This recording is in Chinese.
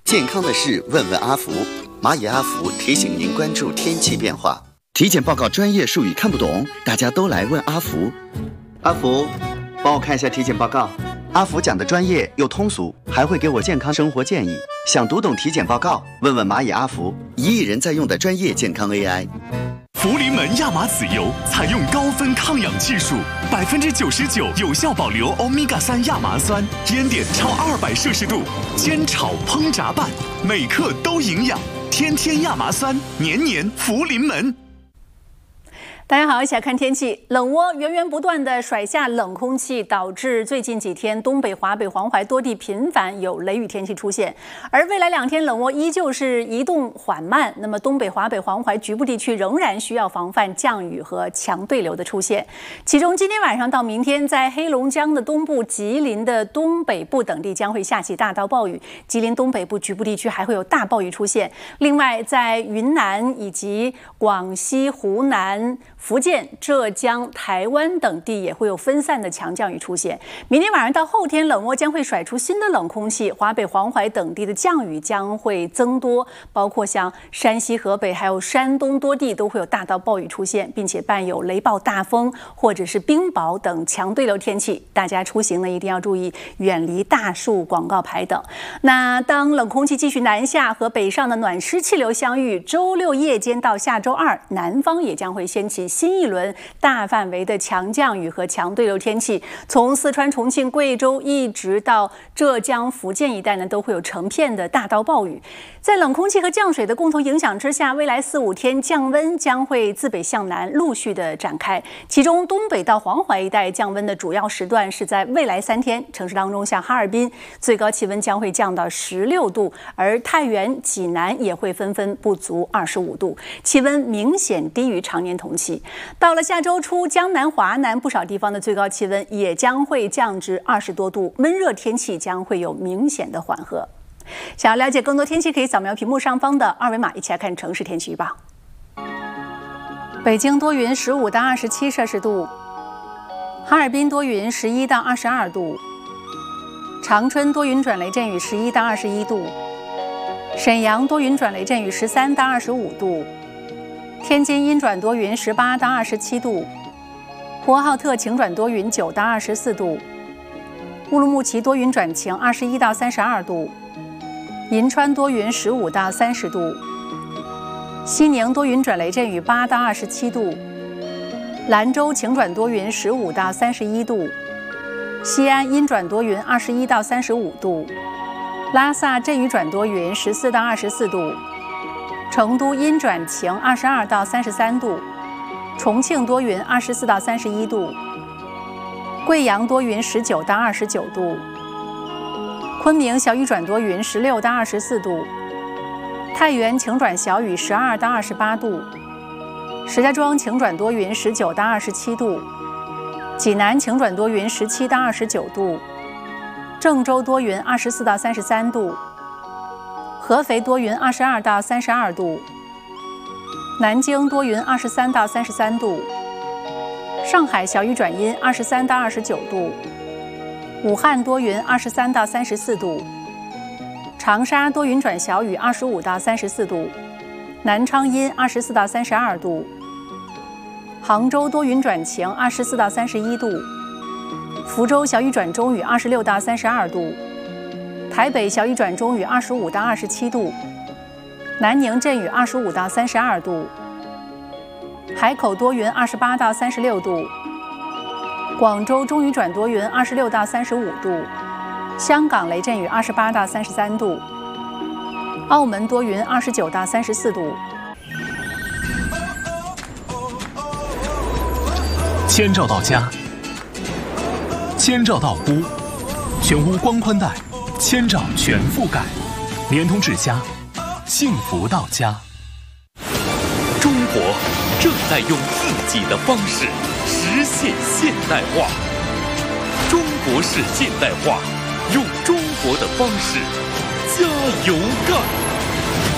健康的事问问阿福，蚂蚁阿福提醒您关注天气变化。体检报告专业术语看不懂，大家都来问阿福。阿福，帮我看一下体检报告。阿福讲的专业又通俗，还会给我健康生活建议。想读懂体检报告，问问蚂蚁阿福，1亿人在用的专业健康 AI。 福临门亚麻籽油采用高分抗氧技术，99%有效保留欧米伽3亚麻酸，烟点超200摄氏度，煎炒烹炸拌，每克都营养，天天亚麻酸，年年福临门。 大家好，一起来看天气。冷涡源源不断地甩下冷空气，导致最近几天东北、华北、黄淮多地频繁有雷雨天气出现。而未来2天冷涡依旧是移动缓慢，那么东北、华北、黄淮局部地区仍然需要防范降雨和强对流的出现。其中今天晚上到明天，在黑龙江的东部、吉林的东北部等地将会下起大到暴雨，吉林东北部局部地区还会有大暴雨出现。另外，在云南以及广西、湖南、福建、浙江、台湾等地也会有分散的强降雨出现。明天晚上到后天，冷涡将会甩出新的冷空气，华北、黄淮等地的降雨将会增多，包括像山西、河北还有山东多地都会有大到暴雨出现，并且伴有雷暴、大风或者是冰雹等强对流天气。大家出行呢一定要注意远离大树、广告牌等。那当冷空气继续南下和北上的暖湿气流相遇，周6夜间到下周2，南方也将会掀起新一轮大范围的强降雨和强对流天气，从四川、重庆、贵州一直到浙江、福建一带呢，都会有成片的大到暴雨。在冷空气和降水的共同影响之下，未来4、5天降温将会自北向南陆续的展开。其中东北到黄淮一带降温的主要时段是在未来3天，城市当中像哈尔滨最高气温将会降到16度，而太原、济南也会纷纷不足25度，气温明显低于常年同期。到了下周初，江南、华南不少地方的最高气温也将会降至20多度，闷热天气将会有明显的缓和。想要了解更多天气，可以扫描屏幕上方的2维码，一起来看城市天气预报。北京多云15到27摄氏度，哈尔滨多云11到22度，长春多云转雷阵雨11到21度，沈阳多云转雷阵雨13到25度，天津阴转多云18到27度，呼和浩特晴转多云9到24度，乌鲁木齐多云转晴21到32度，银川多云15到30度，西宁多云转雷阵雨8到27度，兰州晴转多云15到31度，西安阴转多云21到35度，拉萨阵雨转多云14到24度，成都阴转晴22到33度，重庆多云24到31度，贵阳多云19到29度，昆明小雨转多云16到24度，太原晴转小雨12到28度，石家庄晴转多云19到27度，济南晴转多云17到29度，郑州多云24到33度，合肥多云22到32度，南京多云23到33度，上海小雨转阴23到29度，武汉多云23到34度，长沙多云转小雨25到34度，南昌阴24到32度，杭州多云转晴24到31度，福州小雨转中雨26到32度，台北小雨转中雨25到27度，南宁阵雨25到32度，海口多云28到36度，广州中雨转多云26到35度，香港雷阵雨28到33度，澳门多云29到34度。 千兆到家，千兆到屋，全屋光宽带，千兆全覆盖，联通至家，幸福到家。 中国正在用自己的方式实现现代化，中国式现代化，用中国的方式加油干。